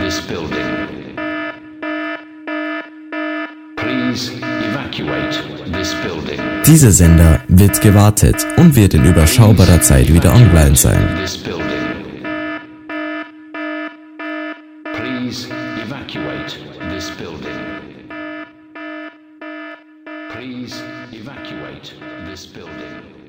this building. Please evacuate this building. Dieser Sender wird gewartet und wird in überschaubarer Zeit wieder online sein. Please evacuate this building. Please evacuate this building.